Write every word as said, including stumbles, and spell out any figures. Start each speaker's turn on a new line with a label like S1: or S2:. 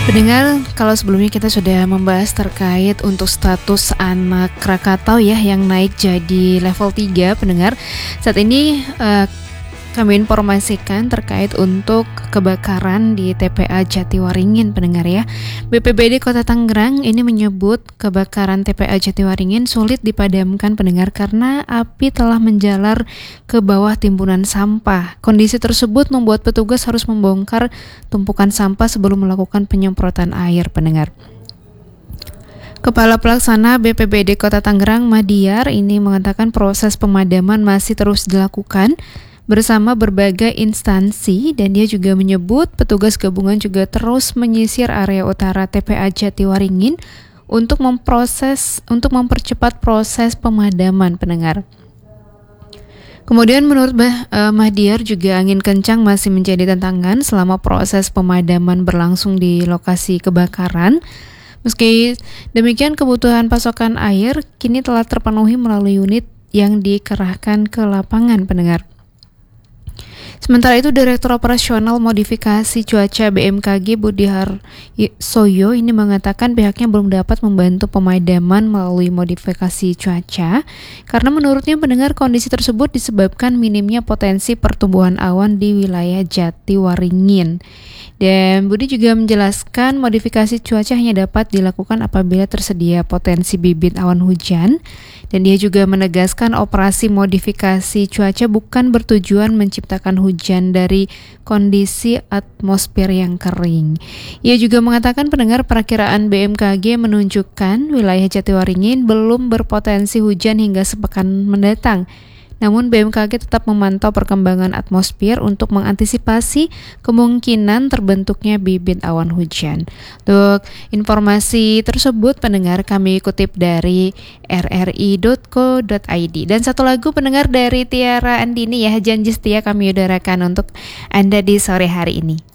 S1: Pendengar, kalau sebelumnya kita sudah membahas terkait untuk status anak Krakatau ya yang naik jadi level tiga, pendengar. Saat ini uh, kami informasikan terkait untuk kebakaran di T P A Jatiwaringin, pendengar ya. B P B D Kota Tangerang ini menyebut kebakaran T P A Jatiwaringin sulit dipadamkan, pendengar, karena api telah menjalar ke bawah timbunan sampah. Kondisi tersebut membuat petugas harus membongkar tumpukan sampah sebelum melakukan penyemprotan air, pendengar. Kepala Pelaksana B P B D Kota Tangerang, Madiar, ini mengatakan proses pemadaman masih terus dilakukan bersama berbagai instansi, dan dia juga menyebut petugas gabungan juga terus menyisir area utara T P A Jatiwaringin untuk memproses untuk mempercepat proses pemadaman, pendengar. Kemudian menurut Bah uh, Mahdiar juga angin kencang masih menjadi tantangan selama proses pemadaman berlangsung di lokasi kebakaran. Meski demikian, kebutuhan pasokan air kini telah terpenuhi melalui unit yang dikerahkan ke lapangan, pendengar. Sementara itu, Direktur Operasional Modifikasi Cuaca B M K G Budi Harsoyo ini mengatakan pihaknya belum dapat membantu pemadaman melalui modifikasi cuaca karena menurutnya, pendengar, kondisi tersebut disebabkan minimnya potensi pertumbuhan awan di wilayah Jatiwaringin. Dan Budi juga menjelaskan modifikasi cuaca hanya dapat dilakukan apabila tersedia potensi bibit awan hujan. Dan dia juga menegaskan operasi modifikasi cuaca bukan bertujuan menciptakan hujan dari kondisi atmosfer yang kering. Ia juga mengatakan, pendengar, perakiraan B M K G menunjukkan wilayah Jatiwaringin belum berpotensi hujan hingga sepekan mendatang. Namun B M K G tetap memantau perkembangan atmosfer untuk mengantisipasi kemungkinan terbentuknya bibit awan hujan. Untuk informasi tersebut, pendengar, kami kutip dari r r i dot co dot i d. Dan satu lagu, pendengar, dari Tiara Andini ya, Janji Setia, kami udarakan untuk Anda di sore hari ini.